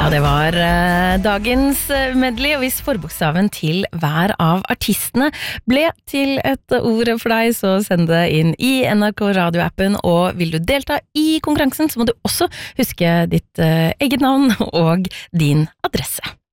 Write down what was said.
Ja, det var dagens medley, og hvis forbokstaven til hver av artistene ble til et ord for deg, så send det inn i NRK radioappen, og vil du delta i konkurransen, så må du også huske ditt eget navn og din adresse.